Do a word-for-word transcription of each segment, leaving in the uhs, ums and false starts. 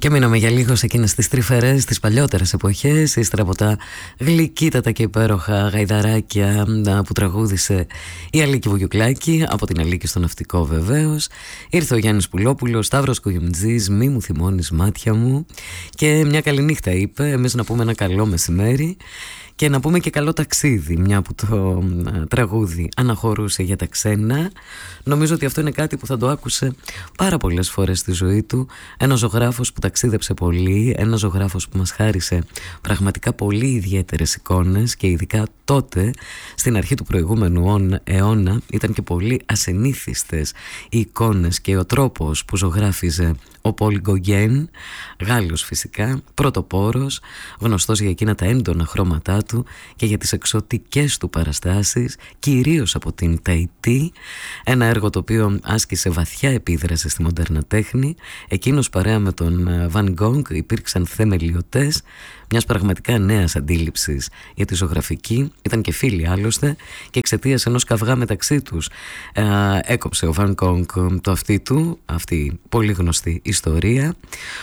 Και μείναμε για λίγο σε εκείνες τις τρυφερές, τις παλιότερες εποχές, ύστερα από τα γλυκύτατα και υπέροχα γαϊδαράκια που τραγούδισε η Αλίκη Βουγιουκλάκη, από την Αλίκη στο Ναυτικό βεβαίως. Ήρθε ο Γιάννης Πουλόπουλος, Σταύρος Κουγιουμτζής, μη μου θυμώνεις μάτια μου, και μια καλή νύχτα είπε, εμείς να πούμε ένα καλό μεσημέρι. Και να πούμε και καλό ταξίδι, μια που το τραγούδι αναχωρούσε για τα ξένα. Νομίζω ότι αυτό είναι κάτι που θα το άκουσε πάρα πολλές φορές στη ζωή του. Ένας ζωγράφος που ταξίδεψε πολύ, ένας ζωγράφος που μας χάρισε πραγματικά πολύ ιδιαίτερες εικόνες, και ειδικά τότε, στην αρχή του προηγούμενου αιώνα, ήταν και πολύ ασυνήθιστες οι εικόνες και ο τρόπος που ζωγράφιζε ο Πολ Γκογέν, Γάλλος φυσικά, πρωτοπόρος, γνωστός για εκείνα τα έντονα χρώματά του και για τις εξωτικές του παραστάσεις, κυρίως από την Ταϊτή, ένα έργο το οποίο άσκησε βαθιά επίδραση στη μοντέρνα τέχνη. Εκείνος παρέα με τον Van Gogh υπήρξαν θεμελιωτές μιας πραγματικά νέας αντίληψης για τη ζωγραφική. Ήταν και φίλοι άλλωστε, και εξαιτίας ενός καυγά μεταξύ τους ε, έκοψε ο Van Gogh το αυτί του, αυτή πολύ γνωστή ιστορία.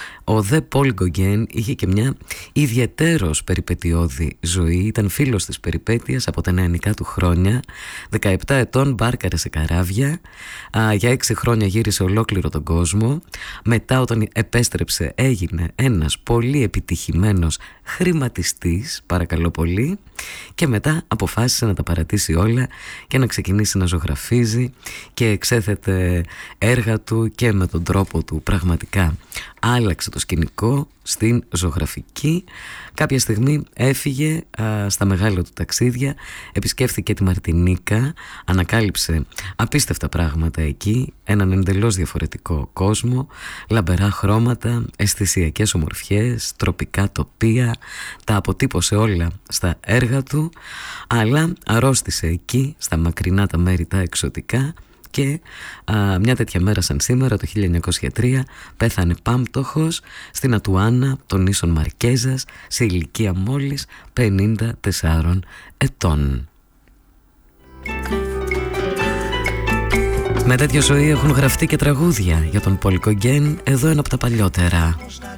Ο δε Πολ Γκογέν είχε και μια ιδιαιτέρως περιπετειώδη ζωή. Ήταν φίλος της περιπέτειας από τα νεανικά του χρόνια. δεκαεπτά ετών μπάρκαρε σε καράβια. Α, για έξι χρόνια γύρισε ολόκληρο τον κόσμο. Μετά, όταν επέστρεψε, έγινε ένας πολύ επιτυχημένος χρηματιστής, παρακαλώ πολύ. Και μετά αποφάσισε να τα παρατήσει όλα και να ξεκινήσει να ζωγραφίζει, και εξέθετε έργα του και με τον τρόπο του πραγματικά άλλαξε το σκηνικό στην ζωγραφική. Κάποια στιγμή έφυγε α, στα μεγάλα του ταξίδια, επισκέφθηκε τη Μαρτινίκα, ανακάλυψε απίστευτα πράγματα εκεί, έναν εντελώς διαφορετικό κόσμο, λαμπερά χρώματα, αισθησιακές ομορφιές, τροπικά τοπία, τα αποτύπωσε όλα στα έργα του, αλλά αρρώστησε εκεί, στα μακρινά τα μέρη τα εξωτικά. Και α, μια τέτοια μέρα σαν σήμερα, το χίλια εννιακόσια τρία, πέθανε πάμπτωχος στην Ατουάνα των νήσων Μαρκέζας, σε ηλικία μόλις πενήντα τεσσάρων ετών. Με τέτοια ζωή έχουν γραφτεί και τραγούδια για τον Πολ Γκογέν. Εδώ ένα από τα παλιότερα.